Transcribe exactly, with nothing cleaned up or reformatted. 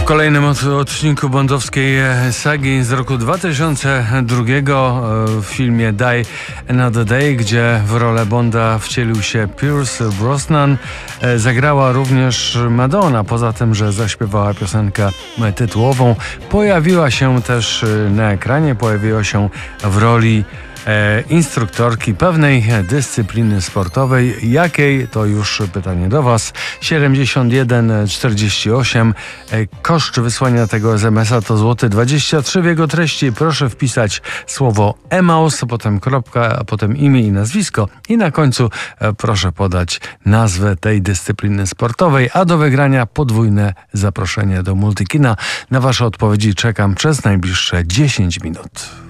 kolejnym od, odcinku bondowskiej sagi z roku dwa tysiące drugiego w filmie Die Another Day, gdzie w rolę Bonda wcielił się Pierce Brosnan. Zagrała również Madonna, poza tym, że zaśpiewała piosenkę tytułową. Pojawiła się też na ekranie, pojawiła się w roli E, instruktorki pewnej dyscypliny sportowej. Jakiej? To już pytanie do Was. siedemdziesiąt jeden czterdzieści osiem. E, koszt wysłania tego es em es a to złoty dwadzieścia trzy. W jego treści proszę wpisać słowo Emaus, potem kropka, a potem imię i nazwisko i na końcu e, proszę podać nazwę tej dyscypliny sportowej, a do wygrania podwójne zaproszenie do Multikina. Na Wasze odpowiedzi czekam przez najbliższe dziesięć minut.